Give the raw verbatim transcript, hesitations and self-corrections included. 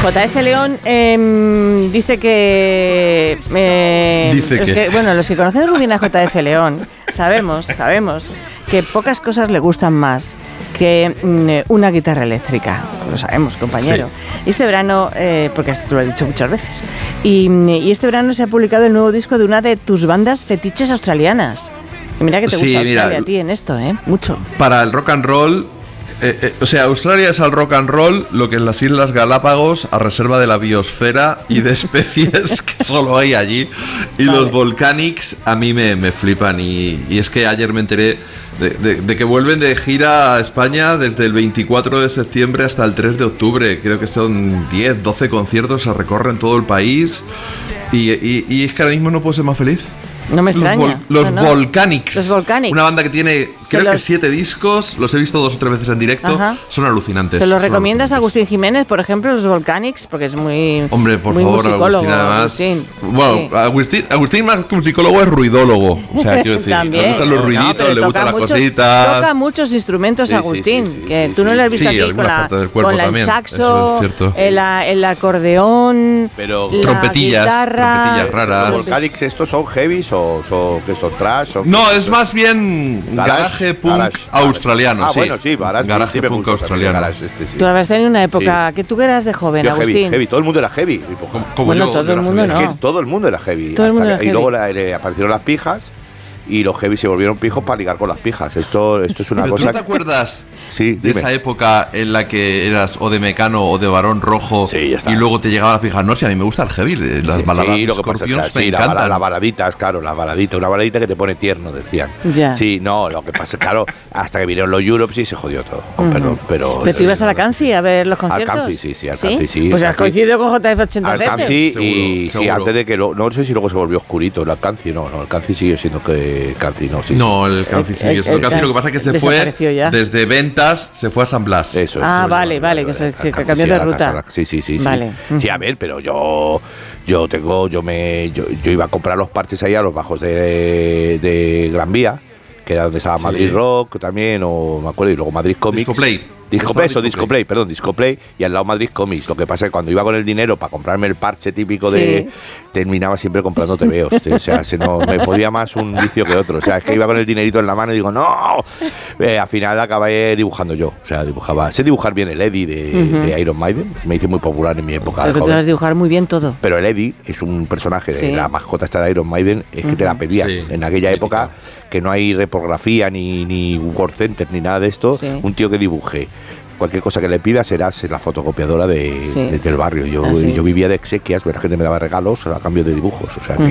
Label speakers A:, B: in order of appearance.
A: J F León eh, dice que... Eh,
B: dice
A: los
B: que...
A: que... Bueno, los que conocemos muy bien a J F León sabemos, sabemos que pocas cosas le gustan más que mm, una guitarra eléctrica. Lo sabemos, compañero. Sí. Este verano, eh, porque esto lo he dicho muchas veces, y, y este verano se ha publicado el nuevo disco de una de tus bandas fetiches australianas. Y mira que te
B: sí,
A: gusta
B: mira,
A: Australia a ti en esto, ¿eh? Mucho.
B: Para el rock and roll... Eh, eh, o sea, Australia es al rock and roll lo que en las Islas Galápagos a reserva de la biosfera y de especies que solo hay allí. Y vale. Los Volcanics a mí me, me flipan. Y, y es que ayer me enteré de, de, de que vuelven de gira a España desde el veinticuatro de septiembre hasta el tres de octubre. Creo que son diez, doce conciertos, se recorren todo el país. Y, y, y es que ahora mismo no puedo ser más feliz.
A: No me extraña.
B: Los, vol- los
A: no, no.
B: Volcanics.
A: Los Volcanics.
B: Una banda que tiene,
A: Se
B: creo
A: los...
B: que siete discos. Los he visto dos o tres veces en directo. Ajá. Son alucinantes.
A: ¿Se los recomiendas a
B: alucinantes.
A: Agustín Jiménez, por ejemplo, los Volcanics? Porque es muy.
B: Hombre, por
A: muy
B: favor, Agustín, además.
A: Agustín.
B: Bueno, sí. Agustín, Agustín más que musicólogo es ruidólogo. O sea, quiero decir,
A: También.
B: le gustan los ruiditos,
A: no,
B: le gustan las
A: muchos,
B: cositas.
A: Toca muchos instrumentos, sí, Agustín. Sí, sí, sí, que
B: sí,
A: tú no lo has visto
B: sí,
A: aquí con, la, con la, el
B: también,
A: saxo, el, el acordeón,
C: pero
A: la
B: trompetillas,
A: guitarra,
B: trompetillas raras.
C: ¿Los Volcanics estos son heavies o son, que son trash? Son
B: no, es más bien garage, garaje punk
C: garage,
B: australiano.
C: Ah,
B: sí.
C: bueno, sí, garage,
B: garaje
C: sí,
B: punk australiano. Garage,
C: este, sí.
A: Tú habías tenido una época sí. que tú eras de joven,
C: yo
A: Agustín.
C: Heavy, heavy, todo el mundo era heavy.
B: Como, como
A: bueno,
B: yo,
A: todo el mundo
B: heavy.
A: no.
C: Es que todo el mundo era heavy.
A: Todo el mundo era
C: que,
A: heavy.
C: Y luego la, le aparecieron las pijas. Y los heavy se volvieron pijos para ligar con las pijas. Esto, esto es una
B: ¿Pero
C: cosa.
B: ¿Tú te acuerdas
C: sí,
B: de
C: dime.
B: esa época en la que eras o de Mecano o de Barón Rojo
C: sí, ya está.
B: y luego te llegaban las pijas? No, si a mí me gusta el heavy, las baladas
C: sí,
B: de
C: lo que pasa,
B: Scorpions
C: sí,
B: me
C: la,
B: encantan.
C: las baladitas, claro, las baladitas. Una baladita que te pone tierno, decían.
A: Ya.
C: Sí, no, lo que pasa, claro, hasta que vinieron los Europes y se jodió todo. Con uh-huh. perdón, pero.
A: ¿Pero tú ibas a la Canci a ver los conciertos?
C: Al Canci, sí, sí, al Canci, sí.
A: sí. Pues has coincidido con J F ochenta
C: Al Canci y sí, antes de que lo, no sé si luego se volvió oscurito. El Canci no, no, el Canci sigue siendo que Canci no, sí.
B: No, el Canci sí. El, el, el, Canci, lo que pasa es que se fue
A: ya.
B: desde Ventas, se fue a San Blas.
C: Eso,
A: ah,
C: eso,
A: vale,
C: eso,
A: vale,
C: eso,
A: que, se, que,
C: Canci,
A: que cambió
C: sí,
A: de ruta.
C: Casa, sí, sí, sí,
A: vale.
C: sí. Sí, a ver, pero yo yo tengo, yo me yo, yo iba a comprar los parches ahí a los bajos de, de Gran Vía, que era donde estaba Madrid sí. Rock también, o me acuerdo, y luego Madrid Comics.
B: Discoplay.
C: Discoplay, eso, Discoplay, perdón, Discoplay, y al lado Madrid Comics. Lo que pasa es que cuando iba con el dinero para comprarme el parche típico sí. de... terminaba siempre comprando tebeos. O sea, se no, me podía más un vicio que otro. O sea, es que iba con el dinerito en la mano y digo, ¡no! Eh, al final acabé dibujando yo. O sea, dibujaba... Sé dibujar bien el Eddie de, uh-huh. de Iron Maiden. Me hice muy popular en mi época.
A: Pero que tú sabes dibujar muy bien todo.
C: Pero el Eddie es un personaje de sí. la mascota esta de Iron Maiden. Es uh-huh. que te la pedían. Sí. En aquella sí, época, sí. que no hay repografía ni, ni Word Center ni nada de esto. Sí. Un tío que dibuje cualquier cosa que le pidas serás la fotocopiadora de, sí. de, del barrio. Yo, ah, sí. yo vivía de exequias, la gente me daba regalos a cambio de dibujos. O sea, que